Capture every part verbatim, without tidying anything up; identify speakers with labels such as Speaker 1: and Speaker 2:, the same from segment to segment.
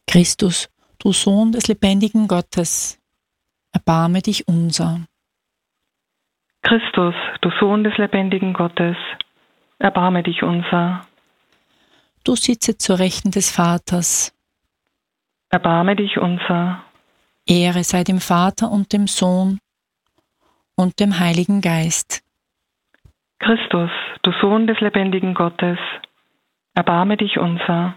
Speaker 1: Christus, du Sohn des lebendigen Gottes, erbarme dich unser.
Speaker 2: Christus, du Sohn des lebendigen Gottes, erbarme dich unser.
Speaker 1: Du sitze zur Rechten des Vaters,
Speaker 2: erbarme dich unser.
Speaker 1: Ehre sei dem Vater und dem Sohn und dem Heiligen Geist.
Speaker 2: Christus, du Sohn des lebendigen Gottes, erbarme dich unser.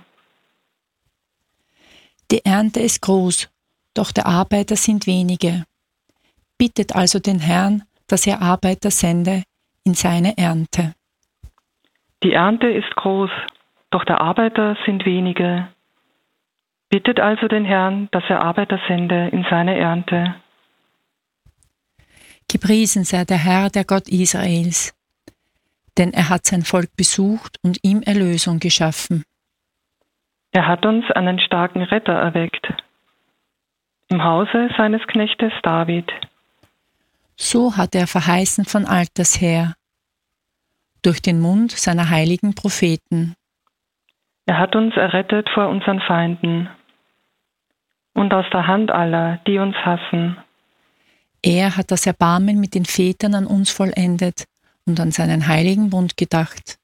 Speaker 1: Die Ernte ist groß, doch der Arbeiter sind wenige. Bittet also den Herrn, dass er Arbeiter sende in seine Ernte.
Speaker 2: Die Ernte ist groß, doch der Arbeiter sind wenige. Bittet also den Herrn, dass er Arbeiter sende in seine Ernte.
Speaker 1: Gepriesen sei der Herr, der Gott Israels, denn er hat sein Volk besucht und ihm Erlösung geschaffen.
Speaker 2: Er hat uns einen starken Retter erweckt, im Hause seines Knechtes David.
Speaker 1: So hat er verheißen von alters her, durch den Mund seiner heiligen Propheten.
Speaker 2: Er hat uns errettet vor unseren Feinden und aus der Hand aller, die uns hassen.
Speaker 1: Er hat das Erbarmen mit den Vätern an uns vollendet und an seinen heiligen Bund gedacht,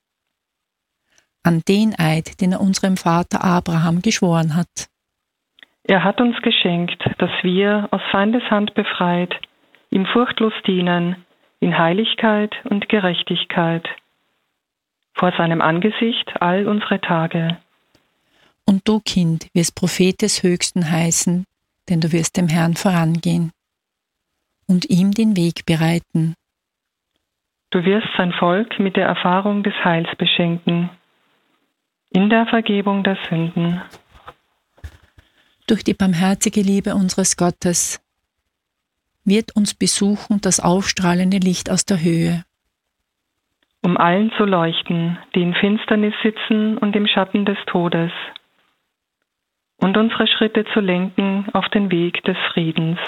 Speaker 1: an den Eid, den er unserem Vater Abraham geschworen hat.
Speaker 2: Er hat uns geschenkt, dass wir, aus Feindes Hand befreit, ihm furchtlos dienen, in Heiligkeit und Gerechtigkeit, vor seinem Angesicht all unsere Tage.
Speaker 1: Und du, Kind, wirst Prophet des Höchsten heißen, denn du wirst dem Herrn vorangehen und ihm den Weg bereiten.
Speaker 2: Du wirst sein Volk mit der Erfahrung des Heils beschenken, in der Vergebung der Sünden.
Speaker 1: Durch die barmherzige Liebe unseres Gottes wird uns besuchen das aufstrahlende Licht aus der Höhe.
Speaker 2: Um allen zu leuchten, die in Finsternis sitzen und im Schatten des Todes, und unsere Schritte zu lenken auf den Weg des Friedens.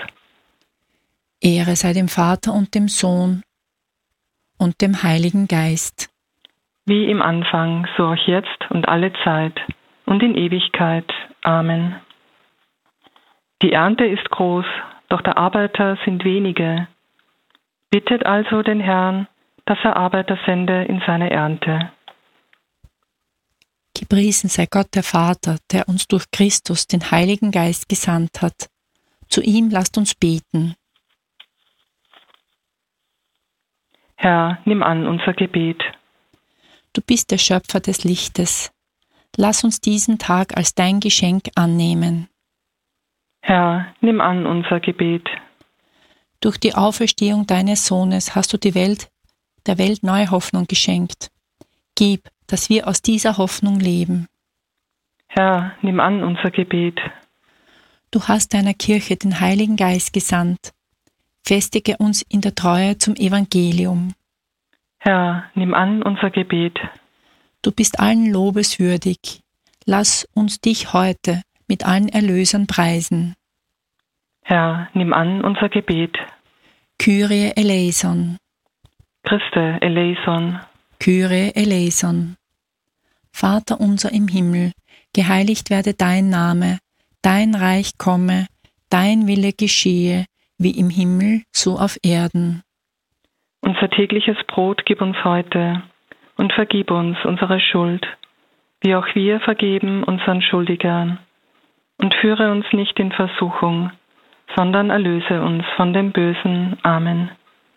Speaker 1: Ehre sei dem Vater und dem Sohn und dem Heiligen Geist.
Speaker 2: Wie im Anfang, so auch jetzt und alle Zeit und in Ewigkeit. Amen. Die Ernte ist groß, doch der Arbeiter sind wenige. Bittet also den Herrn, dass er Arbeiter sende in seine Ernte.
Speaker 1: Gepriesen sei Gott der Vater, der uns durch Christus den Heiligen Geist gesandt hat. Zu ihm lasst uns beten.
Speaker 2: Herr, nimm an unser Gebet.
Speaker 1: Du bist der Schöpfer des Lichtes. Lass uns diesen Tag als dein Geschenk annehmen.
Speaker 2: Herr, nimm an unser Gebet.
Speaker 1: Durch die Auferstehung deines Sohnes hast du die Welt, der Welt neue Hoffnung geschenkt. Gib, dass wir aus dieser Hoffnung leben.
Speaker 2: Herr, nimm an unser Gebet.
Speaker 1: Du hast deiner Kirche den Heiligen Geist gesandt. Festige uns in der Treue zum Evangelium.
Speaker 2: Herr, nimm an unser Gebet.
Speaker 1: Du bist allen Lobes würdig. Lass uns dich heute mit allen Erlösern preisen.
Speaker 2: Herr, nimm an unser Gebet.
Speaker 1: Kyrie eleison.
Speaker 2: Christe eleison.
Speaker 1: Kyrie eleison. Vater unser im Himmel, geheiligt werde dein Name, dein Reich komme, dein Wille geschehe, wie im Himmel, so auf Erden.
Speaker 2: Unser tägliches Brot gib uns heute und vergib uns unsere Schuld, wie auch wir vergeben unseren Schuldigern. Und führe uns nicht in Versuchung, sondern erlöse uns von dem Bösen. Amen.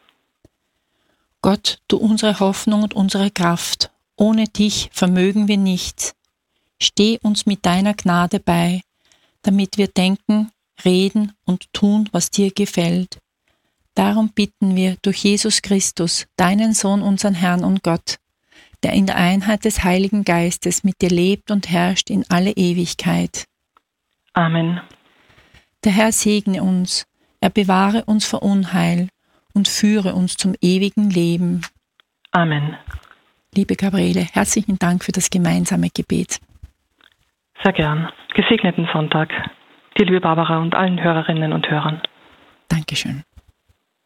Speaker 1: Gott, du unsere Hoffnung und unsere Kraft, ohne dich vermögen wir nichts. Steh uns mit deiner Gnade bei, damit wir denken, reden und tun, was dir gefällt. Darum bitten wir durch Jesus Christus, deinen Sohn, unseren Herrn und Gott, der in der Einheit des Heiligen Geistes mit dir lebt und herrscht in alle Ewigkeit.
Speaker 2: Amen.
Speaker 1: Der Herr segne uns, er bewahre uns vor Unheil und führe uns zum ewigen Leben.
Speaker 2: Amen.
Speaker 1: Liebe Gabriele, herzlichen Dank für das gemeinsame Gebet.
Speaker 2: Sehr gern. Gesegneten Sonntag. Dir, liebe Barbara, und allen Hörerinnen und Hörern.
Speaker 1: Dankeschön.